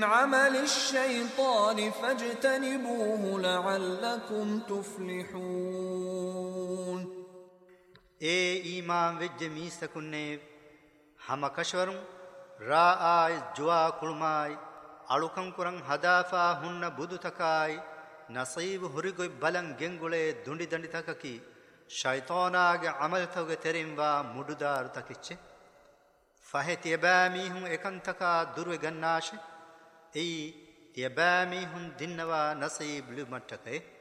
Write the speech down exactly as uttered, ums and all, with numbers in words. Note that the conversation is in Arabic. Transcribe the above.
عمل الشيطان فاجتنبوه لعلكم تفلحون. اے ایمان وج میسکنے ہم کشوروں را آئے جوا کلمائی اڑکم کرن ہدافا ہن بدو تکائی نصیب ہرگوئی بلن گنگلے دنڈی دنڈی تککی شیطاناگ عمل توگے ترینوا مڈدار تکچے فہے تیبامی ہوں ایکن تکا دروے گناش ای تیبامی ہوں دنوا نصیب لمٹکے